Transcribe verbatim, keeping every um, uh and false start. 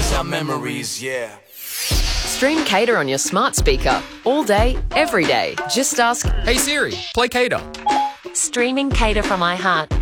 It's our memories, yeah. Stream Cater on your smart speaker all day, every day. Just ask, Hey Siri, play Cater. Streaming Cater from iHeart.